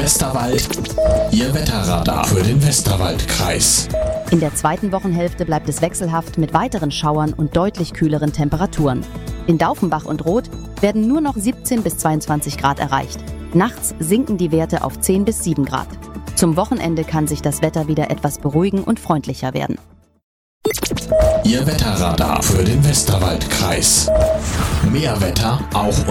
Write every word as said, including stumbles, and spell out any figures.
Westerwald, Ihr Wetterradar für den Westerwaldkreis. In der zweiten Wochenhälfte bleibt es wechselhaft mit weiteren Schauern und deutlich kühleren Temperaturen. In Daufenbach und Roth werden nur noch siebzehn bis zweiundzwanzig Grad erreicht. Nachts sinken die Werte auf zehn bis sieben Grad. Zum Wochenende kann sich das Wetter wieder etwas beruhigen und freundlicher werden. Ihr Wetterradar für den Westerwaldkreis. Mehr Wetter auch